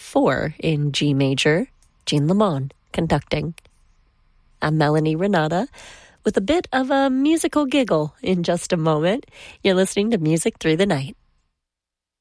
4 in G major, Jean Lamont conducting. I'm Melanie Renata with a bit of a musical giggle in just a moment. You're listening to Music Through the Night.